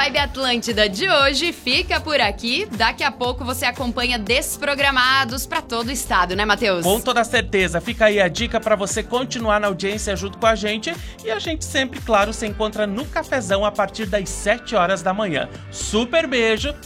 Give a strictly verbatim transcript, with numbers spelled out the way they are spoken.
Vibe Atlântida de hoje fica por aqui. Daqui a pouco você acompanha Desprogramados pra todo o estado, né, Matheus? Com toda certeza. Fica aí a dica pra você continuar na audiência junto com a gente. E a gente sempre, claro, se encontra no cafezão a partir das sete horas da manhã. Super beijo